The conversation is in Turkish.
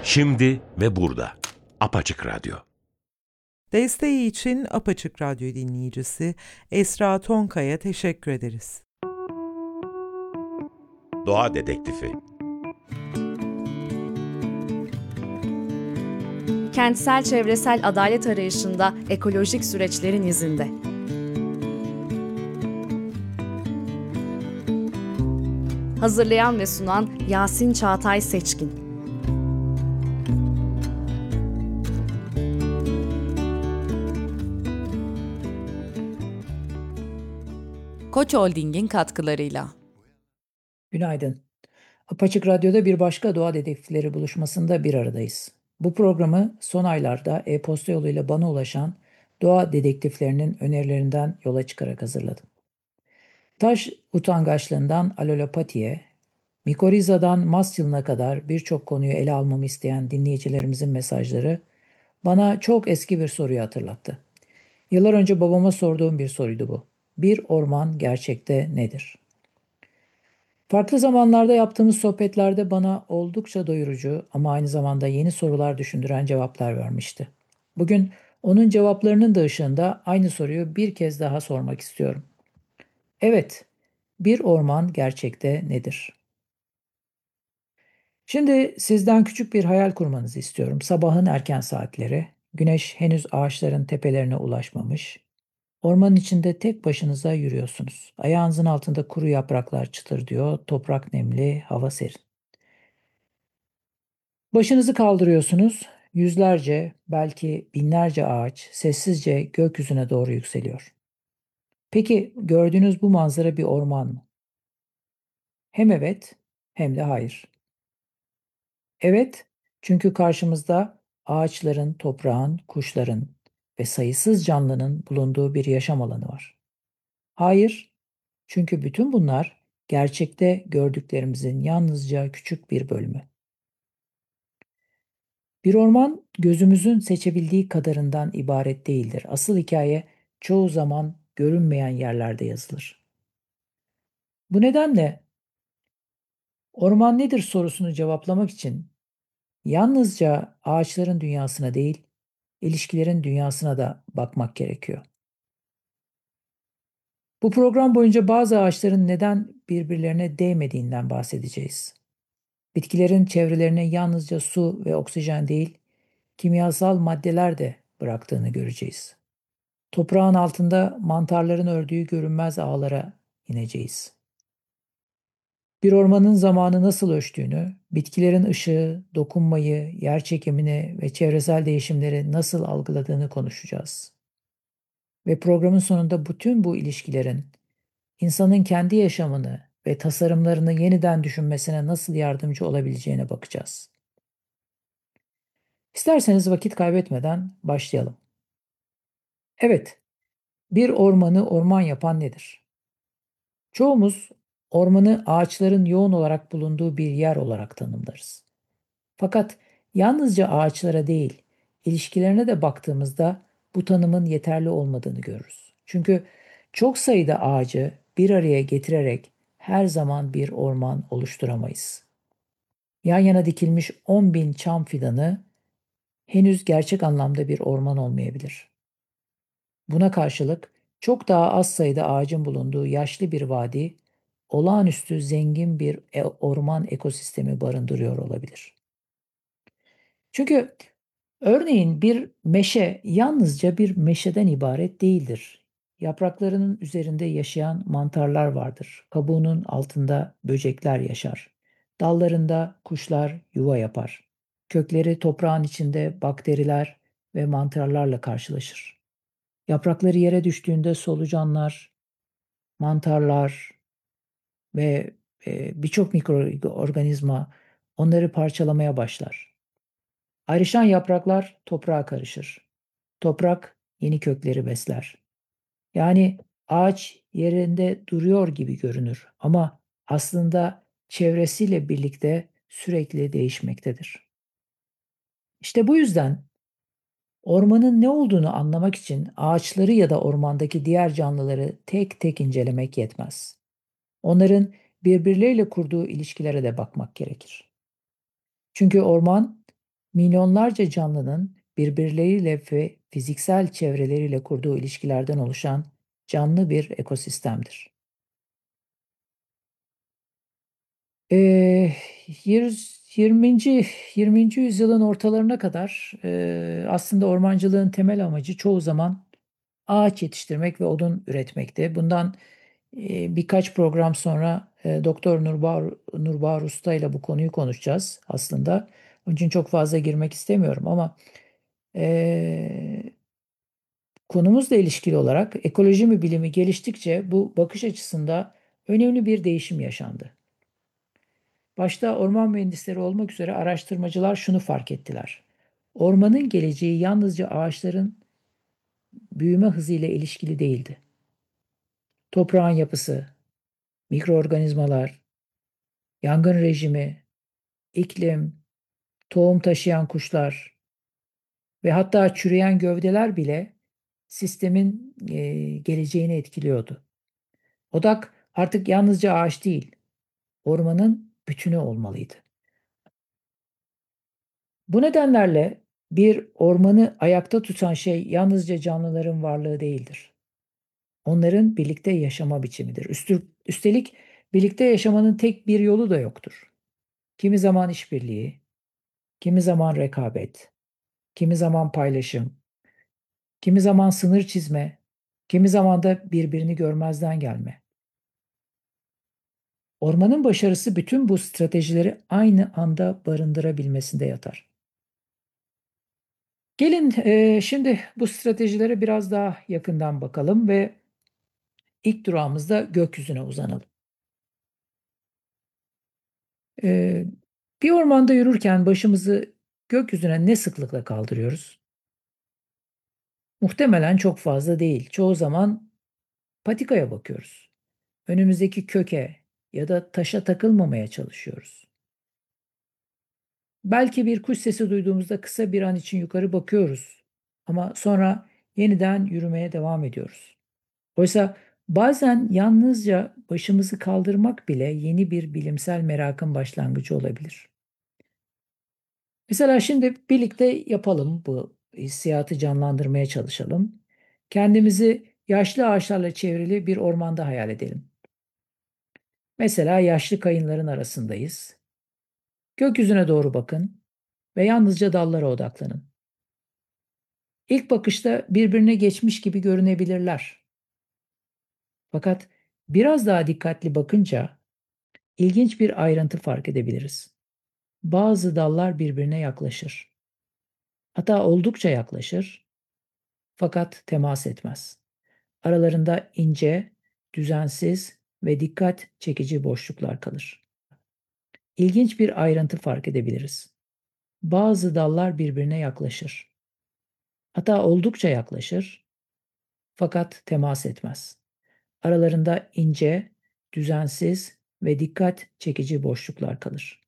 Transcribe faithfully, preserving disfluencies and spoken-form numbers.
Şimdi ve burada. Apaçık Radyo. Desteği için Apaçık Radyo dinleyicisi Esra Tonkaya teşekkür ederiz. Doğa Dedektifi. Kentsel çevresel adalet arayışında ekolojik süreçlerin izinde. Hazırlayan ve sunan Yasin Çağatay Seçkin. Koç Holding'in katkılarıyla. Günaydın. Apaçık Radyo'da bir başka doğa dedektifleri buluşmasında bir aradayız. Bu programı son aylarda e-posta yoluyla bana ulaşan doğa dedektiflerinin önerilerinden yola çıkarak hazırladım. Taş utangaçlığından alolopatiye, mikoriza'dan mast yılına kadar birçok konuyu ele almamı isteyen dinleyicilerimizin mesajları bana çok eski bir soruyu hatırlattı. Yıllar önce babama sorduğum bir soruydu bu. Bir orman gerçekte nedir? Farklı zamanlarda yaptığımız sohbetlerde bana oldukça doyurucu ama aynı zamanda yeni sorular düşündüren cevaplar vermişti. Bugün onun cevaplarının da ışığında aynı soruyu bir kez daha sormak istiyorum. Evet, bir orman gerçekte nedir? Şimdi sizden küçük bir hayal kurmanızı istiyorum. Sabahın erken saatleri, güneş henüz ağaçların tepelerine ulaşmamış. Ormanın içinde tek başınıza yürüyorsunuz. Ayağınızın altında kuru yapraklar çıtırdıyor, toprak nemli, hava serin. Başınızı kaldırıyorsunuz. Yüzlerce, belki binlerce ağaç sessizce gökyüzüne doğru yükseliyor. Peki gördüğünüz bu manzara bir orman mı? Hem evet, hem de hayır. Evet, çünkü karşımızda ağaçların, toprağın, kuşların ve sayısız canlının bulunduğu bir yaşam alanı var. Hayır, çünkü bütün bunlar gerçekte gördüklerimizin yalnızca küçük bir bölümü. Bir orman gözümüzün seçebildiği kadarından ibaret değildir. Asıl hikaye çoğu zaman görünmeyen yerlerde yazılır. Bu nedenle orman nedir sorusunu cevaplamak için yalnızca ağaçların dünyasına değil, ilişkilerin dünyasına da bakmak gerekiyor. Bu program boyunca bazı ağaçların neden birbirlerine değmediğinden bahsedeceğiz. Bitkilerin çevrelerine yalnızca su ve oksijen değil, kimyasal maddeler de bıraktığını göreceğiz. Toprağın altında mantarların ördüğü görünmez ağlara ineceğiz. Bir ormanın zamanı nasıl ölçtüğünü, bitkilerin ışığı, dokunmayı, yer çekimini ve çevresel değişimleri nasıl algıladığını konuşacağız. Ve programın sonunda bütün bu ilişkilerin insanın kendi yaşamını ve tasarımlarını yeniden düşünmesine nasıl yardımcı olabileceğine bakacağız. İsterseniz vakit kaybetmeden başlayalım. Evet, bir ormanı orman yapan nedir? Çoğumuz ormanı ağaçların yoğun olarak bulunduğu bir yer olarak tanımlarız. Fakat yalnızca ağaçlara değil, ilişkilerine de baktığımızda bu tanımın yeterli olmadığını görürüz. Çünkü çok sayıda ağacı bir araya getirerek her zaman bir orman oluşturamayız. Yan yana dikilmiş on bin çam fidanı henüz gerçek anlamda bir orman olmayabilir. Buna karşılık çok daha az sayıda ağacın bulunduğu yaşlı bir vadi, olağanüstü zengin bir e- orman ekosistemi barındırıyor olabilir. Çünkü örneğin bir meşe yalnızca bir meşeden ibaret değildir. Yapraklarının üzerinde yaşayan mantarlar vardır. Kabuğunun altında böcekler yaşar. Dallarında kuşlar yuva yapar. Kökleri toprağın içinde bakteriler ve mantarlarla karşılaşır. Yaprakları yere düştüğünde solucanlar, mantarlar ve e, birçok mikroorganizma onları parçalamaya başlar. Ayrışan yapraklar toprağa karışır. Toprak yeni kökleri besler. Yani ağaç yerinde duruyor gibi görünür ama aslında çevresiyle birlikte sürekli değişmektedir. İşte bu yüzden ormanın ne olduğunu anlamak için ağaçları ya da ormandaki diğer canlıları tek tek incelemek yetmez. Onların birbirleriyle kurduğu ilişkilere de bakmak gerekir. Çünkü orman milyonlarca canlının birbirleriyle ve fiziksel çevreleriyle kurduğu ilişkilerden oluşan canlı bir ekosistemdir. Eee, yüz yirminci yirminci yüzyılın ortalarına kadar eee, aslında ormancılığın temel amacı çoğu zaman ağaç yetiştirmek ve odun üretmekti. Bundan eee, birkaç program sonra eee, Doktor Nurbahar, Nurbahar Usta ile bu konuyu konuşacağız aslında. Onun için çok fazla girmek istemiyorum ama eee, konumuzla ilişkili olarak ekoloji mi bilimi geliştikçe bu bakış açısında önemli bir değişim yaşandı. Başta orman mühendisleri olmak üzere araştırmacılar şunu fark ettiler. Ormanın geleceği yalnızca ağaçların büyüme hızıyla ilişkili değildi. Toprağın yapısı, mikroorganizmalar, yangın rejimi, iklim, tohum taşıyan kuşlar ve hatta çürüyen gövdeler bile sistemin e, geleceğini etkiliyordu. Odak artık yalnızca ağaç değil, ormanın bütünü olmalıydı. Bu nedenlerle bir ormanı ayakta tutan şey yalnızca canlıların varlığı değildir. Onların birlikte yaşama biçimidir. Üstü- Üstelik birlikte yaşamanın tek bir yolu da yoktur. Kimi zaman işbirliği, kimi zaman rekabet, kimi zaman paylaşım, kimi zaman sınır çizme, kimi zaman da birbirini görmezden gelme. Ormanın başarısı bütün bu stratejileri aynı anda barındırabilmesinde yatar. Gelin eee, şimdi bu stratejilere biraz daha yakından bakalım ve ilk durağımızda gökyüzüne uzanalım. Eee, Bir ormanda yürürken başımızı gökyüzüne ne sıklıkla kaldırıyoruz? Muhtemelen çok fazla değil. Çoğu zaman patikaya bakıyoruz. Önümüzdeki köke ya da taşa takılmamaya çalışıyoruz. Belki bir kuş sesi duyduğumuzda kısa bir an için yukarı bakıyoruz ama sonra yeniden yürümeye devam ediyoruz. Oysa bazen yalnızca başımızı kaldırmak bile yeni bir bilimsel merakın başlangıcı olabilir. Mesela şimdi birlikte yapalım, bu hissiyatı canlandırmaya çalışalım. Kendimizi yaşlı ağaçlarla çevrili bir ormanda hayal edelim. Mesela yaşlı kayınların arasındayız. Gökyüzüne doğru bakın ve yalnızca dallara odaklanın. İlk bakışta birbirine geçmiş gibi görünebilirler. Fakat biraz daha dikkatli bakınca ilginç bir ayrıntı fark edebiliriz. Bazı dallar birbirine yaklaşır. Hatta oldukça yaklaşır, fakat temas etmez. Aralarında ince, düzensiz ve dikkat çekici boşluklar kalır. İlginç bir ayrıntı fark edebiliriz. Bazı dallar birbirine yaklaşır. Hatta oldukça yaklaşır, fakat temas etmez. Aralarında ince, düzensiz ve dikkat çekici boşluklar kalır.